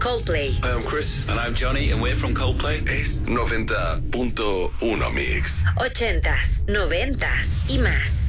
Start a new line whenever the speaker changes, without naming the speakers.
Coldplay.
Hi, I'm Chris.
And I'm Johnny, and we're from Coldplay.
Es 90.1 Mix.
80s, 90s y más.